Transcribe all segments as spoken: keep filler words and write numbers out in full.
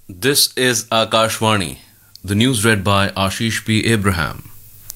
This is Akashvani. The news read by Ashish P. Abraham.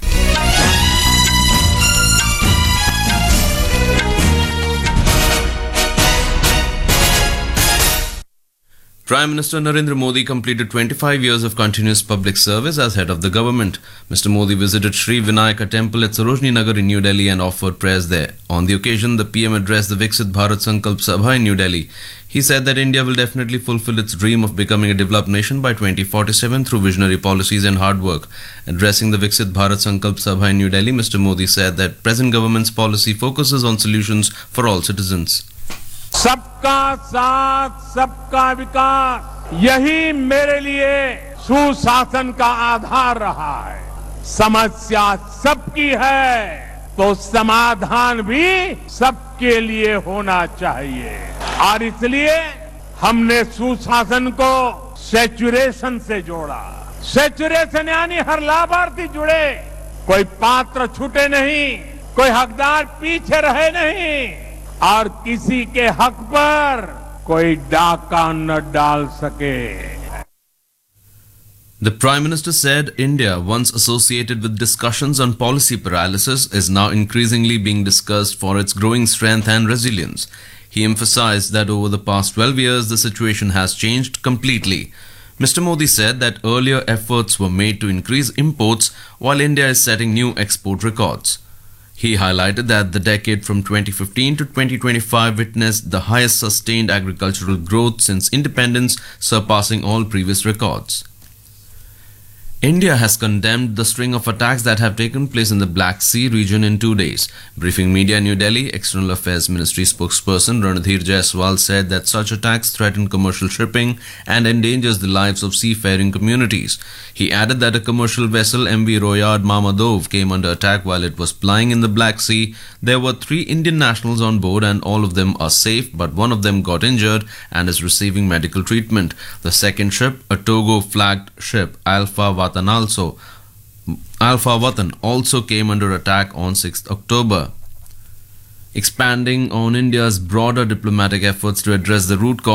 Prime Minister Narendra Modi completed twenty-five years of continuous public service as head of the government. Mister Modi visited Sri Vinayaka Temple at Sarojini Nagar in New Delhi and offered prayers there. On the occasion, the P M addressed the Viksit Bharat Sankalp Sabha in New Delhi. He said that India will definitely fulfill its dream of becoming a developed nation by twenty forty-seven through visionary policies and hard work. Addressing the Viksit Bharat Sankalp Sabha in New Delhi, Mister Modi said that present government's policy focuses on solutions for all citizens. सबका साथ सबका विकास यही मेरे लिए सुशासन का आधार रहा है। समस्या सबकी है तो समाधान भी सबके लिए होना चाहिए और इसलिए हमने सुशासन को सैचुरेशन से जोड़ा। सैचुरेशन यानी हर लाभार्थी जुड़े, कोई पात्र छूटे नहीं, कोई हकदार पीछे रहे नहीं और किसी के हक पर कोई डाका न डाल सके। The Prime Minister said India, once associated with discussions on policy paralysis, is now increasingly being discussed for its growing strength and resilience. He emphasized that over the past twelve years, the situation has changed completely. Mister Modi said that earlier efforts were made to increase imports while India is setting new export records. He highlighted that the decade from twenty fifteen to twenty twenty-five witnessed the highest sustained agricultural growth since independence, surpassing all previous records. India has condemned the string of attacks that have taken place in the Black Sea region in two days. Briefing media in New Delhi, External Affairs Ministry spokesperson Ranadhir Jaiswal said that such attacks threaten commercial shipping and endangers the lives of seafaring communities. He added that a commercial vessel M V Royad Mamadov came under attack while it was plying in the Black Sea. There were three Indian nationals on board and all of them are safe, but one of them got injured and is receiving medical treatment. The second ship, a Togo-flagged ship, Alpha Watan also, Alpha Watan also came under attack on sixth October. Expanding on India's broader diplomatic efforts to address the root cause